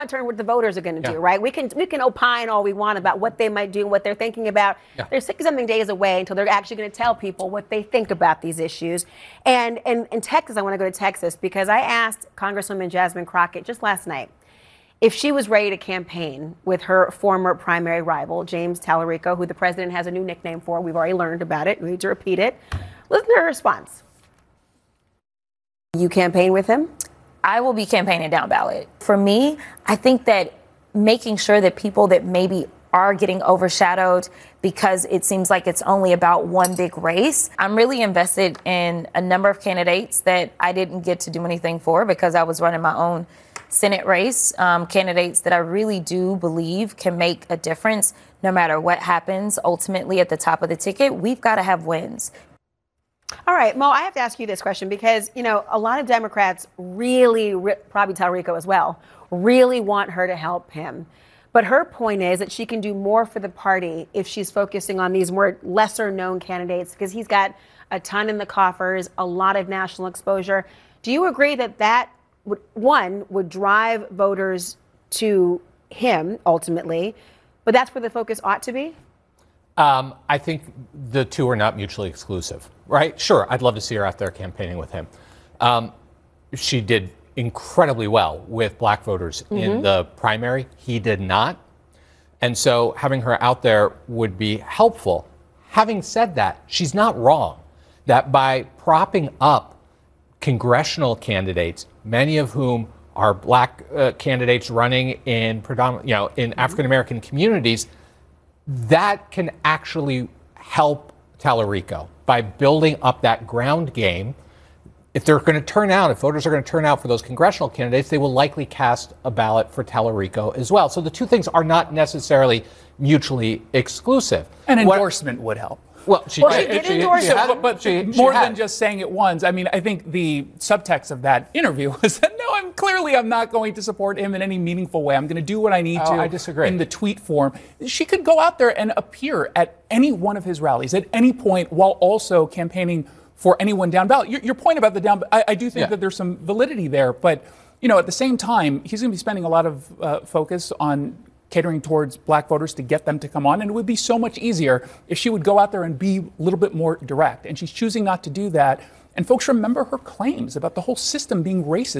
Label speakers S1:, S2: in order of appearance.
S1: Turn what the voters are going to do, right? We can opine all we want about what they might do and what they're thinking about. They're 60-something days away until they're actually going to tell people what they think about these issues. And in Texas, I want to go to Texas because I asked Congresswoman Jasmine Crockett just last night if she was ready to campaign with her former primary rival, James Tallarico, who the president has a new nickname for. We've already learned about it. We need to repeat it. Listen to her response. You campaign with him?
S2: I will be campaigning down ballot. For me, I think that making sure that people that maybe are getting overshadowed because it seems like it's only about one big race. I'm really invested in a number of candidates that I didn't get to do anything for because I was running my own Senate race, candidates that I really do believe can make a difference no matter what happens ultimately at the top of the ticket. We've got to have wins.
S1: All right, Mo, I have to ask you this question because, you know, a lot of Democrats really, probably Tallarico as well, really want her to help him. But her point is that she can do more for the party if she's focusing on these more lesser known candidates because he's got a ton in the coffers, a lot of national exposure. Do you agree that that would drive voters to him ultimately, but that's where the focus ought to be?
S3: I think the two are not mutually exclusive, right? Sure, I'd love to see her out there campaigning with him. She did incredibly well with black voters in the primary. He did not. And so having her out there would be helpful. Having said that, she's not wrong that by propping up congressional candidates, many of whom are black candidates running in in African-American communities, that can actually help Tallarico by building up that ground game. If they're going to turn out, if voters are going to turn out for those congressional candidates, they will likely cast a ballot for Tallarico as well. So the two things are not necessarily mutually exclusive.
S4: An endorsement would help.
S1: Well, she did endorse it.
S4: But more than just saying it once. I mean, I think the subtext of that interview was that, no, I'm not going to support him in any meaningful way. I'm going to do what I need to.
S3: I disagree.
S4: In the tweet form. She could go out there and appear at any one of his rallies at any point while also campaigning for anyone down ballot. Your point about the down, I do think that there's some validity there. But, you know, at the same time, he's going to be spending a lot of focus on catering towards black voters to get them to come on. And it would be so much easier if she would go out there and be a little bit more direct. And she's choosing not to do that. And folks remember her claims about the whole system being racist.